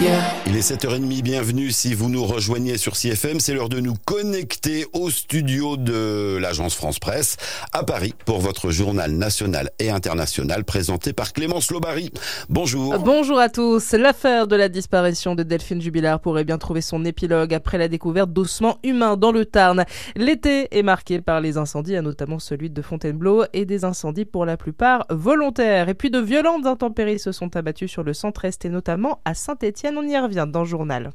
Il est 7h30, bienvenue si vous nous rejoignez sur CFM. C'est l'heure de nous connecter au studio de l'agence France Presse à Paris pour votre journal national et international présenté par Clémence Lobary. Bonjour. Bonjour à tous. L'affaire de la disparition de Delphine Jubilard pourrait bien trouver son épilogue après la découverte d'ossements humains dans le Tarn. L'été est marqué par les incendies, notamment celui de Fontainebleau, et des incendies pour la plupart volontaires. Et puis de violentes intempéries se sont abattues sur le centre-est et notamment à Saint-Étienne. On y revient dans le journal.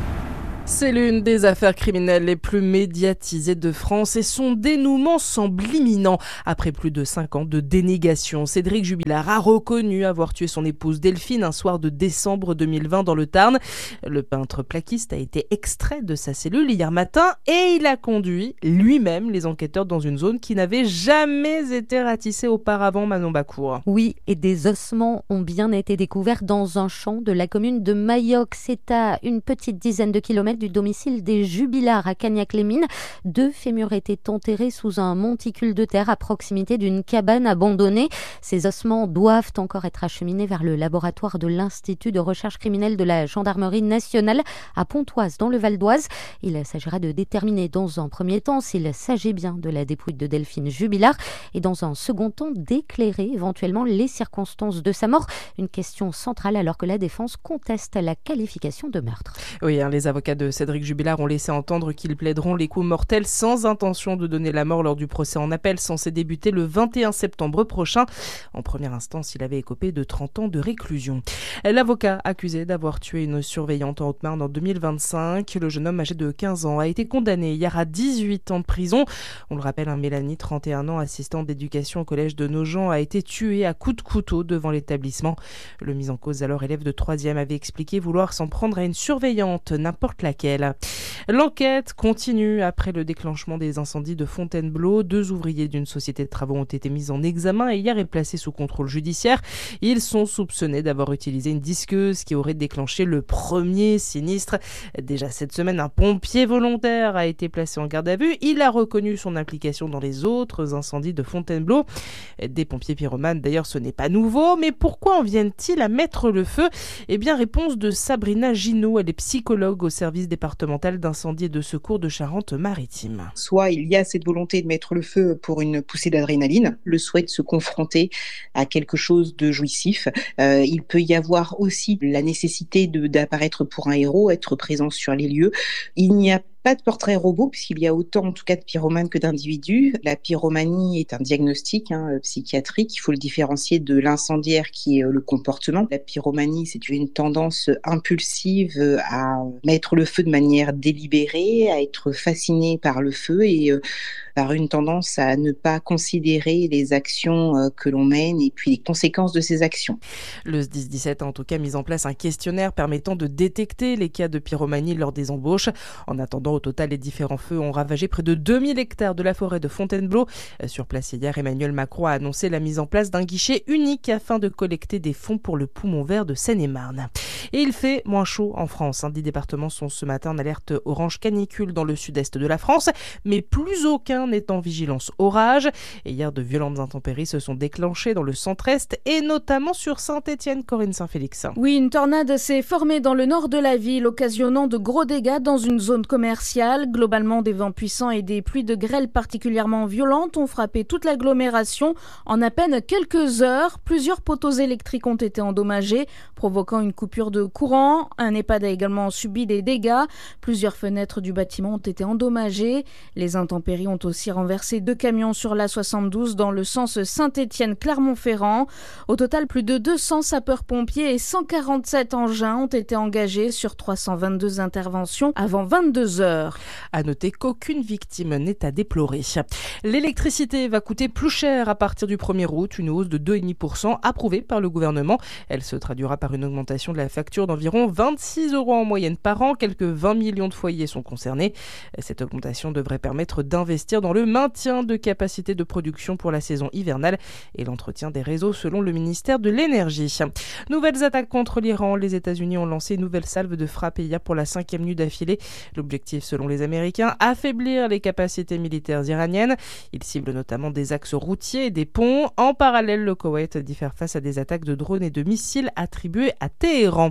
C'est l'une des affaires criminelles les plus médiatisées de France et son dénouement semble imminent. Après plus de 5 ans de dénégation, Cédric Jubilard a reconnu avoir tué son épouse Delphine un soir de décembre 2020 dans le Tarn. Le peintre plaquiste a été extrait de sa cellule hier matin et il a conduit lui-même les enquêteurs dans une zone qui n'avait jamais été ratissée auparavant, Manon Bacour. Oui, et des ossements ont bien été découverts dans un champ de la commune de Mayoc. C'est à une petite dizaine de kilomètres du domicile des Jubilard à Cagnac-les-Mines. 2 fémurs étaient enterrés sous un monticule de terre à proximité d'une cabane abandonnée. Ces ossements doivent encore être acheminés vers le laboratoire de l'Institut de recherche criminelle de la Gendarmerie nationale à Pontoise, dans le Val d'Oise. Il s'agira de déterminer dans un premier temps s'il s'agit bien de la dépouille de Delphine Jubilard et dans un second temps d'éclairer éventuellement les circonstances de sa mort. Une question centrale alors que la défense conteste la qualification de meurtre. Oui, les avocats de Cédric Jubilard ont laissé entendre qu'ils plaideront les coups mortels sans intention de donner la mort lors du procès en appel censé débuter le 21 septembre prochain. En première instance, il avait écopé de 30 ans de réclusion. L'avocat accusé d'avoir tué une surveillante en Haute-Marne en 2025, le jeune homme âgé de 15 ans, a été condamné hier à 18 ans de prison. On le rappelle, Mélanie, 31 ans, assistante d'éducation au collège de Nogent, a été tuée à coups de couteau devant l'établissement. Le mis en cause, alors élève de 3e, avait expliqué vouloir s'en prendre à une surveillante, n'importe laquelle. L'enquête continue après le déclenchement des incendies de Fontainebleau. 2 ouvriers d'une société de travaux ont été mis en examen et hier est placé sous contrôle judiciaire. Ils sont soupçonnés d'avoir utilisé une disqueuse qui aurait déclenché le premier sinistre. Déjà cette semaine, un pompier volontaire a été placé en garde à vue. Il a reconnu son implication dans les autres incendies de Fontainebleau. Des pompiers pyromanes, d'ailleurs, ce n'est pas nouveau. Mais pourquoi en viennent-ils à mettre le feu ? Eh bien, réponse de Sabrina Ginaud. Elle est psychologue au service départemental d'incendie et de secours de Charente-Maritime. Soit il y a cette volonté de mettre le feu pour une poussée d'adrénaline, le souhait de se confronter à quelque chose de jouissif. Il peut y avoir aussi la nécessité d'apparaître pour un héros, être présent sur les lieux. Il n'y a pas de portrait robot, puisqu'il y a autant en tout cas de pyromanes que d'individus. La pyromanie est un diagnostic psychiatrique. Il faut le différencier de l'incendiaire qui est le comportement. La pyromanie, c'est une tendance impulsive à mettre le feu de manière délibérée, à être fasciné par le feu et par une tendance à ne pas considérer les actions que l'on mène et puis les conséquences de ces actions. Le SDIS 17 a en tout cas mis en place un questionnaire permettant de détecter les cas de pyromanie lors des embauches. En attendant, au total, les différents feux ont ravagé près de 2000 hectares de la forêt de Fontainebleau. Sur place hier, Emmanuel Macron a annoncé la mise en place d'un guichet unique afin de collecter des fonds pour le poumon vert de Seine-et-Marne. Et il fait moins chaud en France. 10 départements sont ce matin en alerte orange canicule dans le sud-est de la France, mais plus aucun n'est en vigilance orage. Et hier, de violentes intempéries se sont déclenchées dans le centre-est et notamment sur Saint-Étienne, Corinne Saint-Félix. Oui, une tornade s'est formée dans le nord de la ville, occasionnant de gros dégâts dans une zone commerciale. Globalement, des vents puissants et des pluies de grêle particulièrement violentes ont frappé toute l'agglomération en à peine quelques heures. Plusieurs poteaux électriques ont été endommagés, provoquant une coupure de courant. Un EHPAD a également subi des dégâts. Plusieurs fenêtres du bâtiment ont été endommagées. Les intempéries ont aussi renversé 2 camions sur l'A72 dans le sens Saint-Étienne-Clermont-Ferrand. Au total, plus de 200 sapeurs-pompiers et 147 engins ont été engagés sur 322 interventions avant 22 heures. À noter qu'aucune victime n'est à déplorer. L'électricité va coûter plus cher à partir du 1er août, une hausse de 2,5% approuvée par le gouvernement. Elle se traduira par une augmentation de la facture d'environ 26 € en moyenne par an. Quelques 20 millions de foyers sont concernés. Cette augmentation devrait permettre d'investir dans le maintien de capacités de production pour la saison hivernale et l'entretien des réseaux selon le ministère de l'Énergie. Nouvelles attaques contre l'Iran. Les États-Unis ont lancé une nouvelle salve de frappe hier pour la 5e nuit d'affilée. L'objectif, selon les Américains, affaiblir les capacités militaires iraniennes. Ils ciblent notamment des axes routiers et des ponts. En parallèle, le Koweït dit faire face à des attaques de drones et de missiles attribués à Téhéran.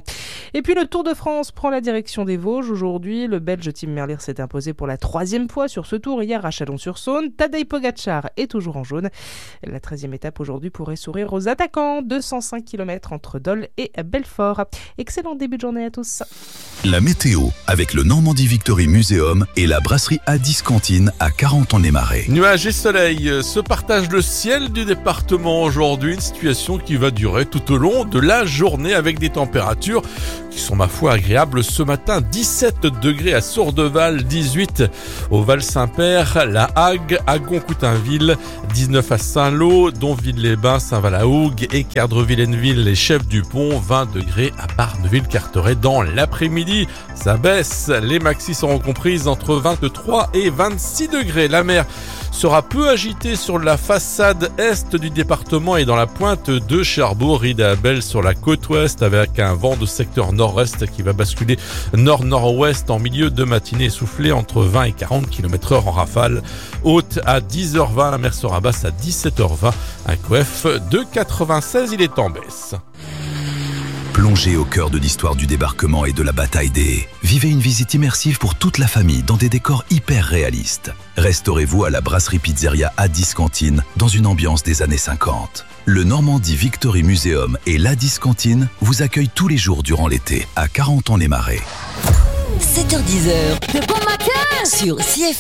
Et puis le Tour de France prend la direction des Vosges. Aujourd'hui, le Belge Tim Merlier s'est imposé pour la 3e fois sur ce tour hier à Chalon-sur-Saône. Tadej Pogačar est toujours en jaune. La 13e étape aujourd'hui pourrait sourire aux attaquants. 205 km entre Dole et Belfort. Excellent début de journée à tous. La météo avec le Normandie Victory Museum et la brasserie A10 Cantine à 40-en-les-Marais. Nuages et soleil se partagent le ciel du département aujourd'hui, une situation qui va durer tout au long de la journée avec des températures qui sont ma foi agréables ce matin. 17 degrés à Sourdeval, 18 au Val-Saint-Père, La Hague, Agon-Coutainville, 19 à Saint-Lô, Donville-les-Bains, Saint-Valahougue, Équerdre-Villeneuve et Chef-du-Pont, 20 degrés à Barneville-Carteret dans l'après-midi. Ça baisse, les maxis seront comprises entre 23 et 26 degrés. La mer sera peu agitée sur la façade est du département et dans la pointe de Cherbourg, Ried-et-Abel sur la côte ouest avec un vent de secteur nord-est qui va basculer nord-nord-ouest en milieu de matinée, soufflé entre 20 et 40 km/h en rafale. Haute à 10h20, la mer sera basse à 17h20. Un coef de 96, il est en baisse. Plongez au cœur de l'histoire du débarquement et de la bataille des... Vivez une visite immersive pour toute la famille dans des décors hyper réalistes. Restaurez-vous à la brasserie pizzeria A10 Cantine dans une ambiance des années 50. Le Normandie Victory Museum et l'A10 Cantine vous accueillent tous les jours durant l'été à 40-en-les-Marais. 7h-10h. De bon matin sur CFM.